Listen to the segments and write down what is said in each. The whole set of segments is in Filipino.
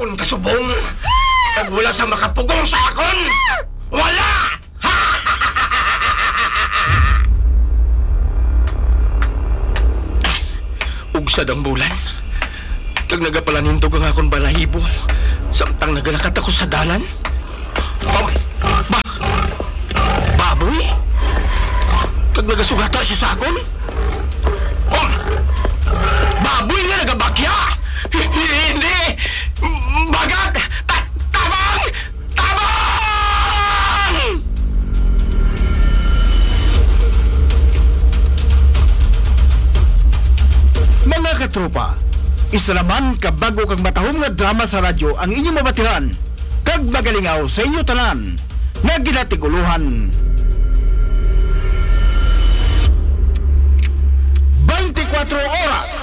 akon kasubong. Kag wala sa makapugong sa akon. Wala! Ugsad ang bulan. Kag nagapalanindog ang akon balahibo. Samtang nagalakat ako sa dalan. Baboy? Kag nagasugata siya sa akon? Baboy nga nagabakya! Hindi! Bagat! Tabang! Tabang! Mga katropa, isa naman kabago kag matahom nga drama sa radyo ang inyong mabatihan kag magalingaw sa inyo tanan nga ginatiguluhan. 24 oras.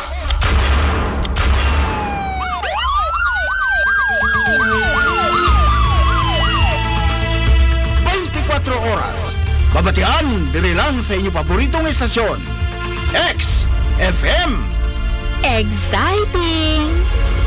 Oras. Babatian, diri lang sa inyong paboritong estasyon. X FM. Exciting!